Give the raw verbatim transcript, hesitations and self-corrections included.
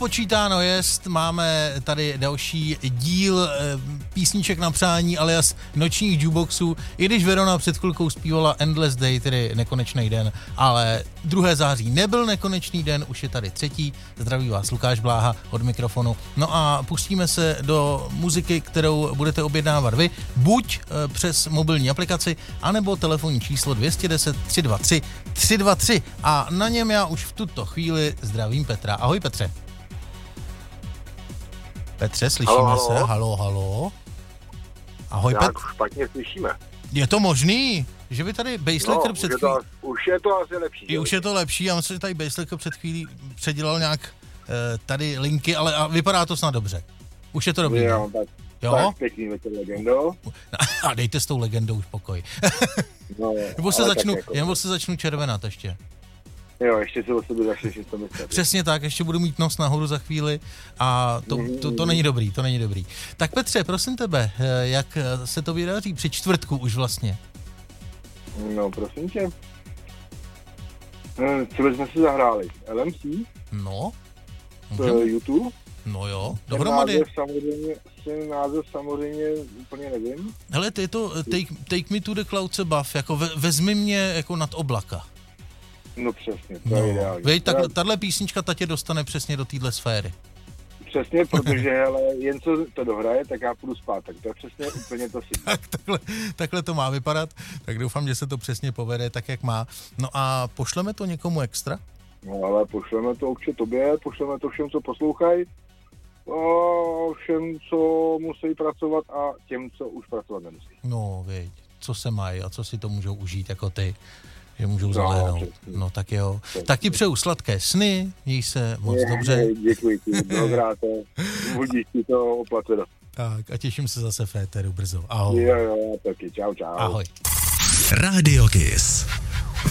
Rozpočítáno jest, máme tady další díl e, písniček na přání alias nočních jukeboxů, i když Verona před chvilkou zpívala Endless Day, tedy nekonečný den, ale druhého září nebyl nekonečný den, už je tady třetí. Zdraví vás Lukáš Bláha od mikrofonu. No a pustíme se do muziky, kterou budete objednávat vy, buď e, přes mobilní aplikaci, anebo telefonní číslo dvě stě deset tři sta dvacet tři tři sta dvacet tři a na něm já už v tuto chvíli zdravím Petra. Ahoj Petře. Petře, slyšíme halo, se? Halo, halo. halo. Ahoj Petr. Špatně slyšíme. Je to možný, že by tady Basslicker no, před chvílí... Už je to asi lepší. I už je to lepší, já myslím, že tady Basslicker před chvílí předělal nějak e, tady linky, ale a vypadá to snad dobře. Už je to dobrý. Jo, tak, jo? Tak pěkný večer, legendo. A dejte s tou legendou už pokoj. No, nebo se začnu, jako... nebo se začnu červenat ještě. Jo, ještě se o sebe začneš něco myslet. Přesně tak, ještě budu mít nos nahoru za chvíli a to, to, to, to není dobrý, to není dobrý. Tak Petře, prosím tebe, jak se to vydaří při čtvrtku už vlastně? No, prosím tě. Co jsme si zahráli? L M C? No. Můžeme. YouTube? No jo, dohromady. Název samozřejmě, ten název samozřejmě úplně nevím. Hele, je to take, take me to the clouds above, jako ve, vezmi mě jako nad oblaka. No přesně, to no, je ideální. Veď, tak, tahle písnička ta tě dostane přesně do téhle sféry. Přesně, protože ale jen co to dohraje, tak já půjdu spát, tak to je přesně úplně to si. Tak takhle, takhle to má vypadat, tak doufám, že se to přesně povede tak, jak má. No a pošleme to někomu extra? No ale pošleme to určitě tobě, pošleme to všem, co poslouchají, všem, co musí pracovat a těm, co už pracovat nemusí. No, věď, co se mají a co si to můžou užít jako ty, že můžou zalehnout. No, no tak jo. Přesně. Tak ti přeju sladké sny, měj se moc je, dobře. Děkuji ti, mnohokrát, budíš ti to oplatilo. Tak a těším se zase v éteru brzo. Ahoj. Jo, jo, taky, čau, čau. Ahoj. Radio Kiss.